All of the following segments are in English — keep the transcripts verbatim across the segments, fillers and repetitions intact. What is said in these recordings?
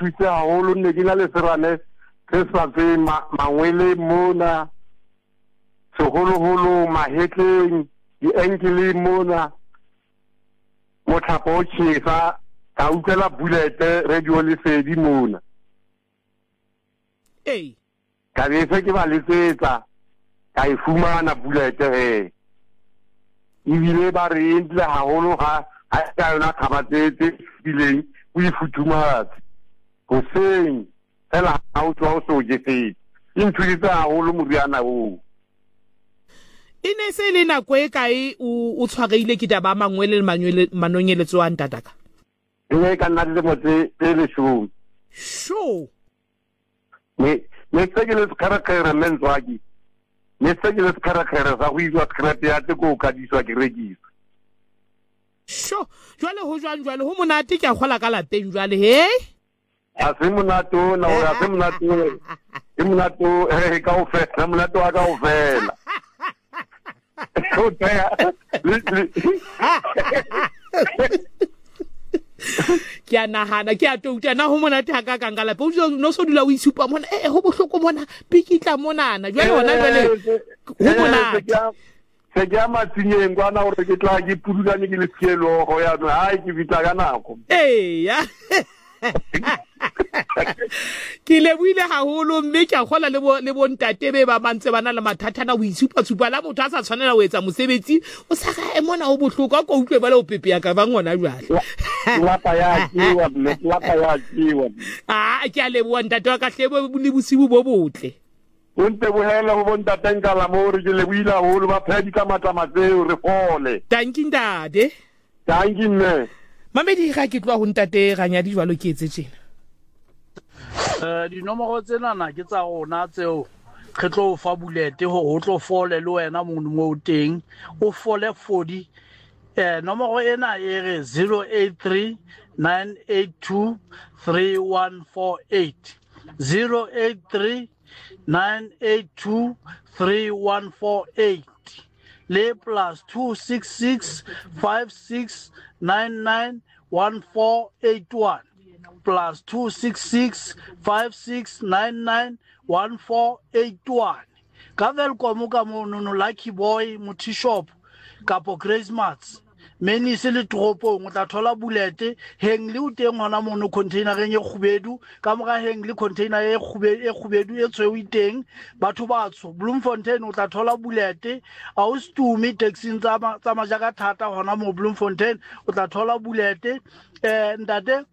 nthutse haholo ne ke na le serane se sa tse mangwele mona segolo-golo mahetleng di-ankle mona motlhapo o tšhesa ka utlwela bulete radio lesedi mona ei ka be se ke ba letsetsa ka e fumana bulete he ebile ba re entle haholo ga ka yona kgabatsetse bileng o e futhumatse hoseng fela ha o tswa o so jetsetse e nthuditse haholo moriana oo ine se le nako e kae o tshwareile ke taba mangwele le manonyeletso a ntataka e ka nna le motse le shome sho me me tsegele skarakere mentswaki me tsegele skarakere sa go izwa scrap ya te go ka diswa ke rekisa sho jwale ho jwang jwale ho monate ke a khola ka lapeng jwale he a se monato na o a se monato e monato e ka o fela monato wa ka o fela o taya ke a nagana ke a touta na ho monate ha ka kanga lapeng o no so dula o isupa mona eh ho bohloko mona pikitla monana jwale hona jwale ho monate se ke ama tsinyeng kwana gore ke tla ke pudulane ke le fielo go ya no ha ke vitla ka nako eh ya ke le buile haholo mme ke a khola le bo le bontate be ba mantse bana le mathata na o isupa tsupa la motho a sa tshwanela o etsa mosebetsi o sa ga emona ho bohloko a go utlwe bala o pepe ya ka ba ngona jwale la pa ya kiwa mme la pa ya kiwa ah ke a le bo ntate wa ka hlebo le bosibu bo botle o nte bohela ho bontate ngala mo re ke le buile haholo ba phedi ka matama tseo re fole tanki ndade tanki nne mamedi ga ke tloa ho ntate ga nya di jwalo ke etse tsena eh dinomoro tsena na ke tsa rona tseo re tlo fa bulete ho ho tlo fole le wena mongwe mo teng o fole forty eh nomoro ena e re zero eight three nine eight two three one four eight zero eight three nine eight two three one four eight le plus two six six five six nine nine one four eight one plus two six six five six nine nine one four eight one ka welcome ka mo no Lucky Boy mo tea shop kapo Grace Mats meni se le tropo o tla thola bulete heng le o teng hona mo no container e khubedu ka mo ga heng le container e khube e khubedu e tswe o iteng batho ba tsho Bloemfontein o tla thola bulete a o stumi taxing tsa tsa majaka thata hona mo Bloemfontein o tla thola bulete eh ndate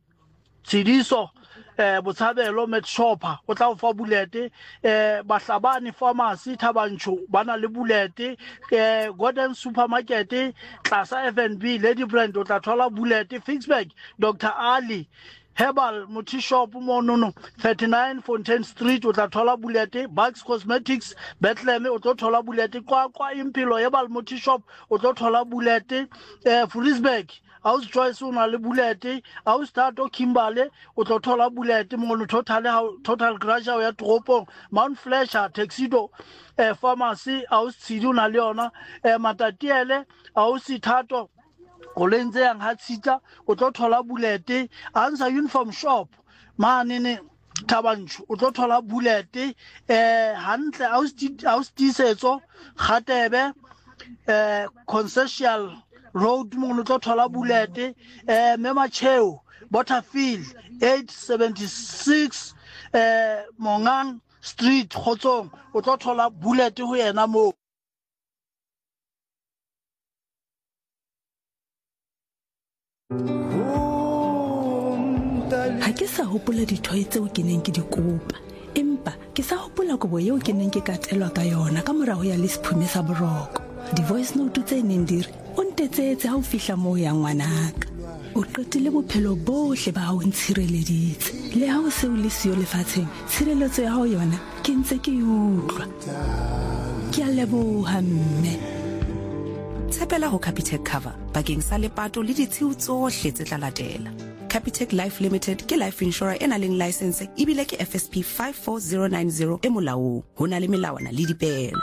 Tsidiso eh Botshabelo Met Shopper o tla o fa bulete eh Bahlabani Pharmacy Thabantsho bana le bulete eh Gordon Supermarket Tlasa F and B Lady Brand o tla thola bulete Fixback Doctor Ali Herbal Multi Shop mo nono thirty-nine Fontaine Street o tla thola bulete Bucks Cosmetics Bethlehem o tla thola bulete kwa kwa Impilo Herbal Multi Shop o tla thola bulete eh Frisbeck House Choice una le bulete House Tato Kimbale o tlo thola bulete mo no total total garage ya tropo Mount Fletcher Tuxedo eh pharmacy House Tshidi una le yona eh Matatiele House Tato o lenze yang ha tshita o tlo thola bulete Answer Uniform Shop mane ne Thabantsho o tlo thola bulete eh hantle House House Tisetso Khatebe eh Concessional Road mo no tlo thola bulete eh Mema Cheo Butterfield eight seventy-six eh Mongang Street Khotsong o tlo thola bulete ho yena mo ha ke sa hopola dithoe tseo ke neng ke di kopa empa ke sa hopola kobo yeo ke neng ke katelwa ka yona ka morago ya lesiphume sa boroko di voice note tse neng dire o ntetsetse ha o fihla moo ya ngwanaka o qetile bophelo bohle ba hao ntshireleditse le ha o se o le siyo lefatsheng tshireletso ya hao yona ke ntse ke utlwa ke a leboha mme tshepela ho Capitec cover bakeng sa lepato le ditshiu tsohle tse tla latela. Capitec Life Limited ke life insurer ena leng license ibile ke F S P five four zero nine zero e molaong hona le melawana le dipehelo.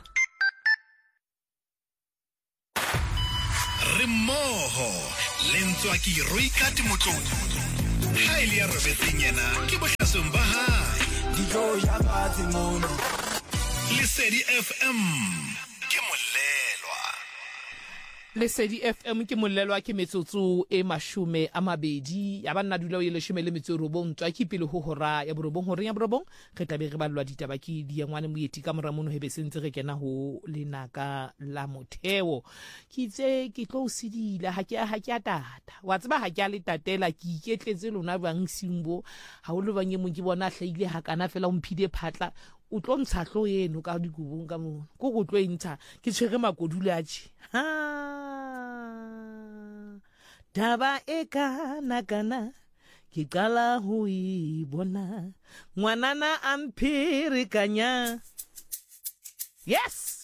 Remoho lentswa ki Roikati Motlong ha ile ya robetseng yena ke bohlasong ba hae Dijo ya batsi mono Lesedi F M ke molelwa Lesedi F M ke molelwa ke metsotso e mashume a mabedi ya banna dula o ile leshome le metso robong tswa ke pele ho hora ya borobong hore ya borobong re tla be re ballwa ditaba ke di yangwane moeti ka mora mono hebe sentse re kena ho lenaka la motheo ke itse ke tlo sidila ha ke ha ke atata wa tseba ha ke a le tatela ke iketletse lona bang simbo ha o le bang e mo ke bona hlaile ha kana fela o mphile phatla o tlo ntsha tlo yeno ka dikubong ka mona go go tlo intsha ke tshwere makodula tshi ha daba e kana kana ke qala ho e bona ngwanana a mpherekanya yes